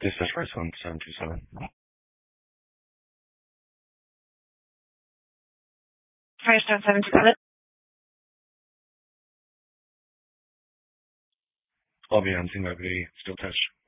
Dispatch Price 1727. Firestone 727. I'll be on Single Steel Touch.